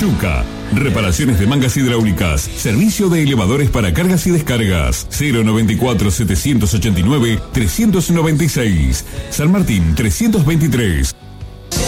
Yuca. Reparaciones de mangas hidráulicas. Servicio de elevadores para cargas y descargas. 094-789-396. San Martín 323.